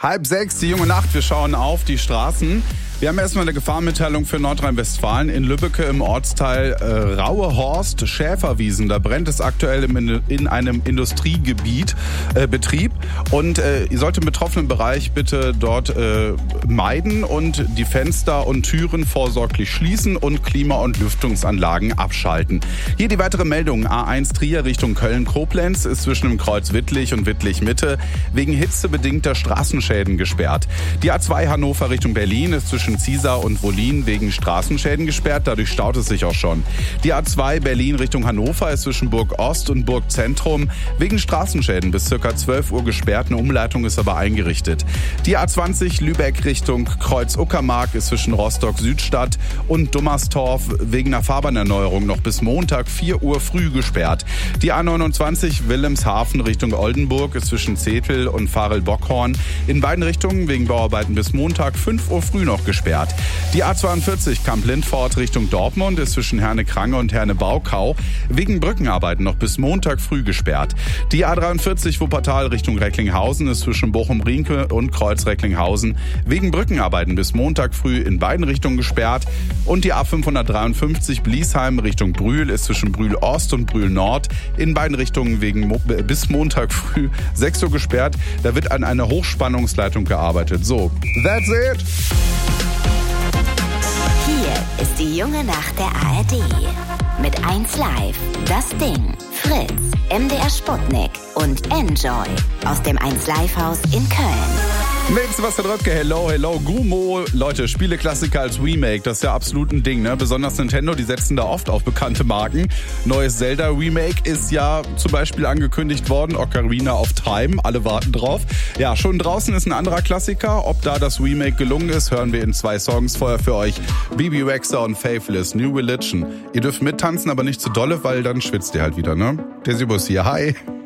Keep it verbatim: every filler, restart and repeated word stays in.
Halb sechs, die junge Nacht, wir schauen auf die Straßen. Wir haben erstmal eine Gefahrenmitteilung für Nordrhein-Westfalen. In Lübbecke im Ortsteil äh, Rauehorst, Schäferwiesen. Da brennt es aktuell im, in einem Industriegebiet, äh, Betrieb. Und äh, ihr sollt im betroffenen Bereich bitte dort äh, meiden und die Fenster und Türen vorsorglich schließen und Klima- und Lüftungsanlagen abschalten. Hier die weitere Meldung. A eins Trier Richtung Köln-Koblenz ist zwischen dem Kreuz Wittlich und Wittlich-Mitte wegen hitzebedingter Straßenschäden gesperrt. Die A zwei Hannover Richtung Berlin ist zwischen Ziesar und Wollin wegen Straßenschäden gesperrt. Dadurch staut es sich auch schon. Die A zwei Berlin Richtung Hannover ist zwischen Burg Ost und Burg Zentrum wegen Straßenschäden bis ca. zwölf Uhr gesperrt. Eine Umleitung ist aber eingerichtet. Die A zwanzig Lübeck Richtung Kreuz-Uckermark ist zwischen Rostock Südstadt und Dummerstorf wegen einer Fahrbahnerneuerung noch bis Montag vier Uhr früh gesperrt. Die A neunundzwanzig Wilhelmshaven Richtung Oldenburg ist zwischen Zetel und Farel-Bockhorn in beiden Richtungen wegen Bauarbeiten bis Montag fünf Uhr früh noch gesperrt. Die A zweiundvierzig Kamp-Lindfort Richtung Dortmund ist zwischen Herne-Krange und Herne-Baukau wegen Brückenarbeiten noch bis Montag früh gesperrt. Die A dreiundvierzig Wuppertal Richtung Recklinghausen ist zwischen Bochum-Rienke und Kreuz-Recklinghausen wegen Brückenarbeiten bis Montag früh in beiden Richtungen gesperrt. Und die A fünfhundertdreiundfünfzig Bliesheim Richtung Brühl ist zwischen Brühl-Ost und Brühl-Nord in beiden Richtungen wegen Mo- bis Montag früh sechs Uhr gesperrt. Da wird an einer Hochspannungsleitung gearbeitet. So, that's it! Hier ist die junge Nacht der A R D. Mit eins Live, Das Ding, Fritz, M D R Sputnik und Enjoy aus dem eins Live Haus in Köln. Mit Sebastian Röpke, hello, hello, Gumo. Leute, Spieleklassiker als Remake, das ist ja absolut ein Ding, ne? Besonders Nintendo, die setzen da oft auf bekannte Marken. Neues Zelda-Remake ist ja zum Beispiel angekündigt worden, Ocarina of Time, alle warten drauf. Ja, schon draußen ist ein anderer Klassiker. Ob da das Remake gelungen ist, hören wir in zwei Songs vorher für euch. B B Rexha und Faithless, New Religion. Ihr dürft mittanzen, aber nicht zu dolle, weil dann schwitzt ihr halt wieder, ne? Der Sibus hier, hi.